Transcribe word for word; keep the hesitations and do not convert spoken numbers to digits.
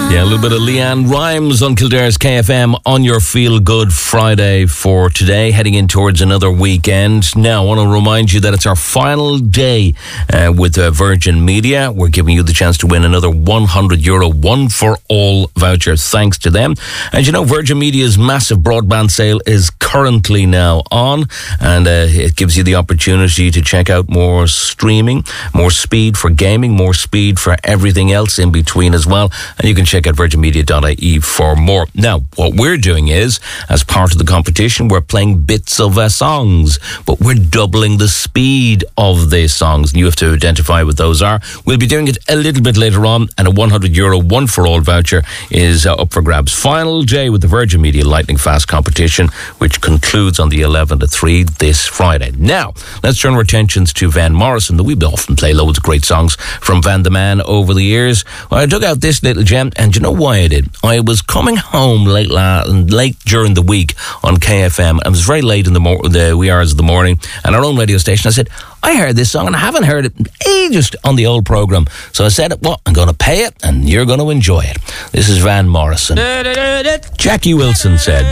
Yeah, a little bit of Leanne Rimes on Kildare's K F M on your Feel Good Friday for today, heading in towards another weekend. Now, I want to remind you that it's our final day uh, with uh, Virgin Media. We're giving you the chance to win another one hundred euro one for all voucher thanks to them. And you know, Virgin Media's massive broadband sale is currently now on, and uh, it gives you the opportunity to check out more streaming, more speed for gaming, more speed for everything else in between as well. And you can check out virgin media dot I E for more. Now, what we're doing is, as part of the competition, we're playing bits of uh, songs, but we're doubling the speed of the songs, and you have to identify what those are. We'll be doing it a little bit later on, and a one hundred euro one for all voucher is uh, up for grabs. Final day with the Virgin Media Lightning Fast competition, which concludes on the eleventh at three this Friday. Now, let's turn our attentions to Van Morrison. We often play loads of great songs from Van the Man over the years. Well, I dug out this little gem, and you know why I did? I was coming home late la- late during the week on K F M. I was very late in the, mo- the wee hours of the morning, and our own radio station. I said, I heard this song, and I haven't heard it ages on the old programme. So I said, well, I'm going to pay it, and you're going to enjoy it. This is Van Morrison. Jackie Wilson said,